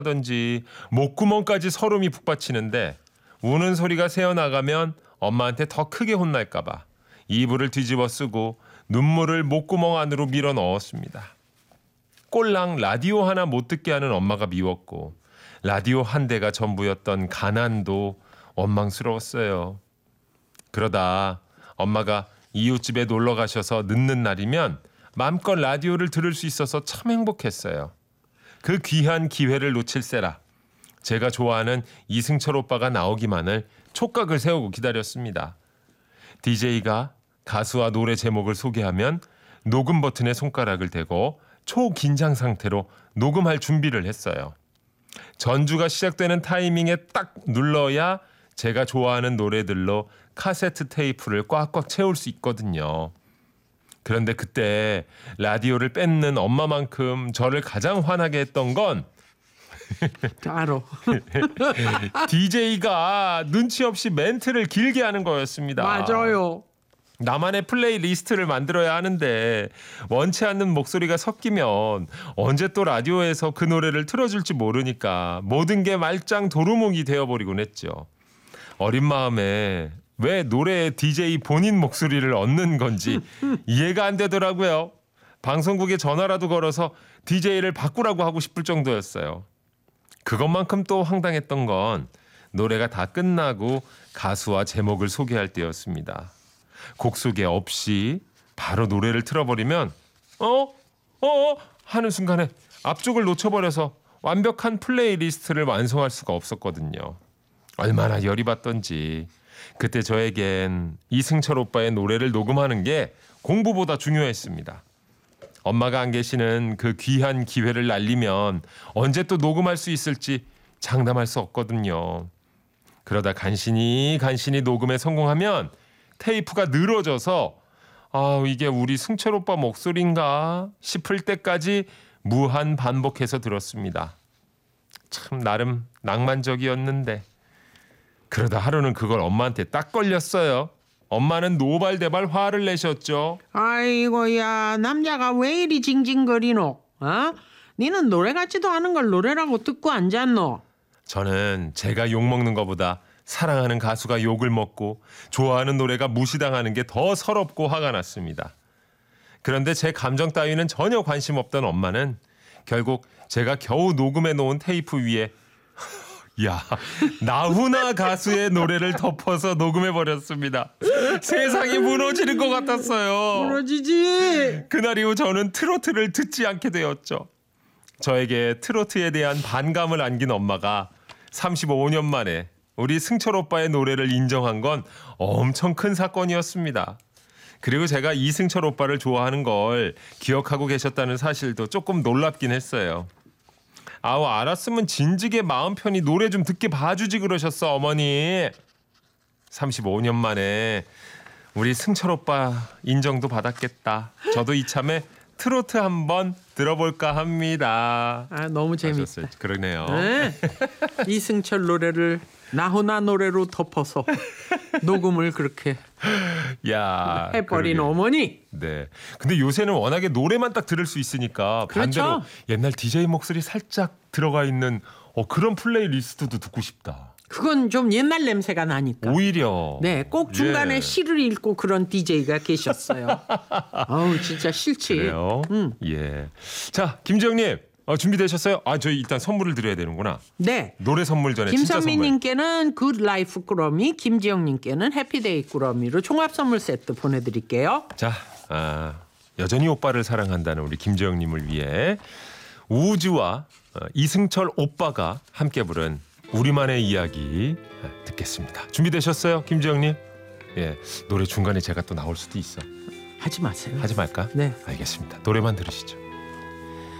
든지 목구멍까지 서름이 북받치는데 우는 소리가 새어나가면 엄마한테 더 크게 혼날까 봐 이불을 뒤집어 쓰고 눈물을 목구멍 안으로 밀어 넣었습니다. 꼴랑 라디오 하나 못 듣게 하는 엄마가 미웠고 라디오 한 대가 전부였던 가난도 원망스러웠어요. 그러다 엄마가 이웃집에 놀러 가셔서 늦는 날이면 마음껏 라디오를 들을 수 있어서 참 행복했어요. 그 귀한 기회를 놓칠세라 제가 좋아하는 이승철 오빠가 나오기만을 촉각을 세우고 기다렸습니다. DJ가 가수와 노래 제목을 소개하면 녹음 버튼에 손가락을 대고 초긴장 상태로 녹음할 준비를 했어요. 전주가 시작되는 타이밍에 딱 눌러야 제가 좋아하는 노래들로 카세트 테이프를 꽉꽉 채울 수 있거든요. 그런데 그때 라디오를 뺏는 엄마만큼 저를 가장 화나게 했던 건 알아. DJ가 눈치 없이 멘트를 길게 하는 거였습니다. 맞아요. 나만의 플레이리스트를 만들어야 하는데 원치 않는 목소리가 섞이면 언제 또 라디오에서 그 노래를 틀어줄지 모르니까 모든 게 말짱 도루묵이 되어버리곤 했죠. 어린 마음에 왜 노래에 DJ 본인 목소리를 얻는 건지 이해가 안 되더라고요. 방송국에 전화라도 걸어서 DJ를 바꾸라고 하고 싶을 정도였어요. 그것만큼 또 황당했던 건 노래가 다 끝나고 가수와 제목을 소개할 때였습니다. 곡 소개 없이 바로 노래를 틀어버리면 하는 순간에 앞쪽을 놓쳐버려서 완벽한 플레이리스트를 완성할 수가 없었거든요. 얼마나 열이 받던지 그때 저에겐 이승철 오빠의 노래를 녹음하는 게 공부보다 중요했습니다. 엄마가 안 계시는 그 귀한 기회를 날리면 언제 또 녹음할 수 있을지 장담할 수 없거든요. 그러다 간신히 녹음에 성공하면 테이프가 늘어져서 이게 우리 승철 오빠 목소리인가 싶을 때까지 무한 반복해서 들었습니다. 참 나름 낭만적이었는데 그러다 하루는 그걸 엄마한테 딱 걸렸어요. 엄마는 노발대발 화를 내셨죠. 아이고야, 남자가 왜 이리 징징거리노? 니는 노래 같지도 않은 걸 노래라고 듣고 앉았노? 저는 제가 욕먹는 것보다 사랑하는 가수가 욕을 먹고 좋아하는 노래가 무시당하는 게 더 서럽고 화가 났습니다. 그런데 제 감정 따위는 전혀 관심 없던 엄마는 결국 제가 겨우 녹음해 놓은 테이프 위에 나훈아 가수의 노래를 덮어서 녹음해버렸습니다. 세상이 무너지는 것 같았어요. 무너지지. 그날 이후 저는 트로트를 듣지 않게 되었죠. 저에게 트로트에 대한 반감을 안긴 엄마가 35년 만에 우리 승철 오빠의 노래를 인정한 건 엄청 큰 사건이었습니다. 그리고 제가 이승철 오빠를 좋아하는 걸 기억하고 계셨다는 사실도 조금 놀랍긴 했어요. 알았으면 진즉에 마음 편히 노래 좀 듣게 봐주지 그러셨어 어머니. 35년 만에 우리 승철 오빠 인정도 받았겠다. 저도 이참에 트로트 한번 들어볼까 합니다. 너무 재밌다. 그러네요. 네. 이승철 노래를 나훈아 노래로 덮어서 녹음을 그렇게 해버린 그러게. 어머니. 네. 근데 요새는 워낙에 노래만 딱 들을 수 있으니까 그렇죠. 반대로 옛날 DJ 목소리 살짝 들어가 있는 그런 플레이리스트도 듣고 싶다. 그건 좀 옛날 냄새가 나니까. 오히려. 네, 꼭 중간에 시를 읽고 그런 DJ가 계셨어요. 진짜 싫지. 그래요? 예. 자, 김지영님. 준비되셨어요? 저희 일단 선물을 드려야 되는구나. 네. 노래 선물 전에 진짜 선물. 김선미님께는 굿라이프 꾸러미, 김지영님께는 해피데이 꾸러미로 종합 선물 세트 보내드릴게요. 자, 여전히 오빠를 사랑한다는 우리 김지영님을 위해 우주와 이승철 오빠가 함께 부른 우리만의 이야기 듣겠습니다. 준비되셨어요, 김지영님? 예, 노래 중간에 제가 또 나올 수도 있어. 하지 마세요. 하지 말까? 네. 알겠습니다. 노래만 들으시죠.